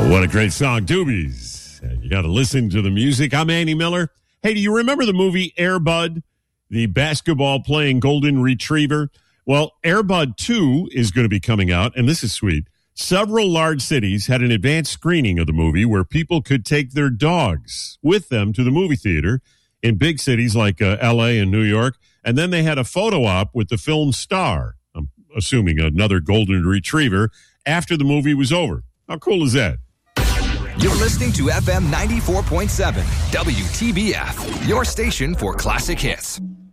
What a great song, Doobies. You got to listen to the music. I'm Andy Miller. Hey, do you remember the movie Air Bud, the basketball-playing golden retriever? Well, Air Bud 2 is going to be coming out, and this is sweet. Several large cities had an advanced screening of the movie where people could take their dogs with them to the movie theater in big cities like L.A. and New York, and then they had a photo op with the film star, I'm assuming another golden retriever, after the movie was over. How cool is that? You're listening to FM 94.7 WTBF, your station for classic hits.